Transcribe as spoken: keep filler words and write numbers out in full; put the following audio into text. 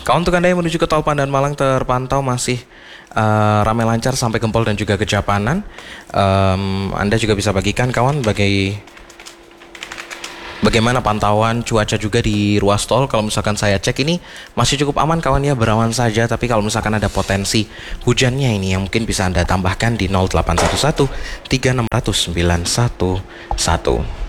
Kawan, untuk Anda yang menuju ke Tol Pandaan Malang terpantau masih uh, ramai lancar sampai Gempol dan juga Kejapanan. Um, Anda juga bisa bagikan kawan bagai bagaimana pantauan cuaca juga di ruas tol. Kalau misalkan saya cek ini masih cukup aman kawan ya, berawan saja. Tapi kalau misalkan ada potensi hujannya ini yang mungkin bisa Anda tambahkan di nol delapan satu satu tiga enam nol nol sembilan satu satu.